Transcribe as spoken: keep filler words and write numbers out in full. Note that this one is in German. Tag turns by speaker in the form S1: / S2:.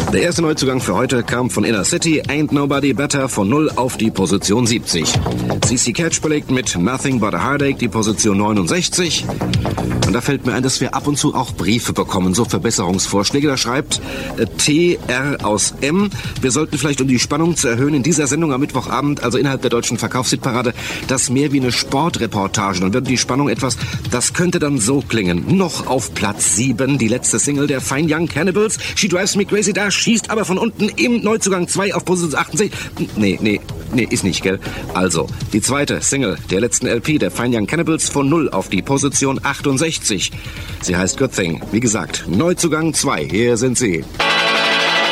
S1: Der erste Neuzugang für heute kam von Inner City, Ain't Nobody Better, von null auf die Position siebzig. C C Catch belegt mit Nothing But a Heartache die Position neunundsechzig. Und da fällt mir ein, dass wir ab und zu auch Briefe bekommen, so Verbesserungsvorschläge. Da schreibt äh, T R aus M. Wir sollten vielleicht, um die Spannung zu erhöhen, in dieser Sendung am Mittwochabend, also innerhalb der deutschen Verkaufshitparade, das mehr wie eine Sportreportage. Dann wird die Spannung etwas, das könnte dann so klingen. Noch auf Platz sieben, die letzte Single der Fine Young Cannibals. She Drives Me Crazy, da schießt aber von unten im Neuzugang zwei auf Position achtundsechzig. Nee, nee, nee, ist nicht, gell? Also, die zweite Single der letzten L P der Fine Young Cannibals von null auf die Position achtundsechzig. Sie heißt Good Thing. Wie gesagt, Neuzugang zwei. Hier sind sie.